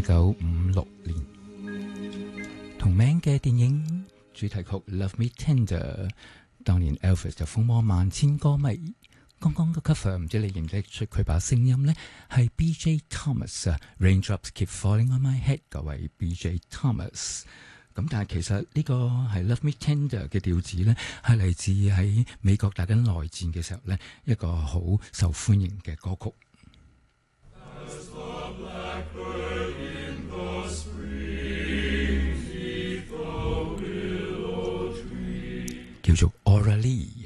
1956年，同名嘅電影主題曲《Love Me Tender》，當年 Elvis 就風魔萬千歌迷。剛剛嘅 cover 唔知你認唔認得出佢把聲音呢？係 B.J. Thomas 啊，《Raindrops Keep Falling on My Head》嗰位 B.J. Thomas。咁但係其實呢個係 Love Me Tender 嘅調子呢，係嚟自喺美國打緊內戰嘅時候呢，一個好受歡迎嘅歌曲。叫做 Aura Lee。